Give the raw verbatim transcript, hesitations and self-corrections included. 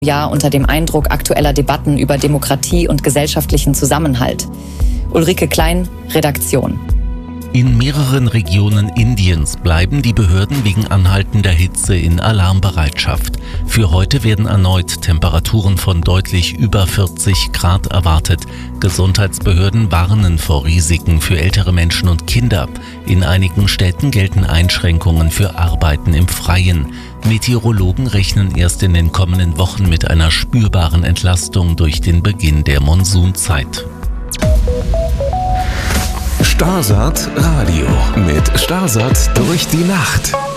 Jahr unter dem Eindruck aktueller Debatten über Demokratie und gesellschaftlichen Zusammenhalt. Ulrike Klein, Redaktion. In mehreren Regionen Indiens bleiben die Behörden wegen anhaltender Hitze in Alarmbereitschaft. Für heute werden erneut Temperaturen von deutlich über vierzig Grad erwartet. Gesundheitsbehörden warnen vor Risiken für ältere Menschen und Kinder. In einigen Städten gelten Einschränkungen für Arbeiten im Freien. Meteorologen rechnen erst in den kommenden Wochen mit einer spürbaren Entlastung durch den Beginn der Monsunzeit. Starsat Radio mit Starsat durch die Nacht.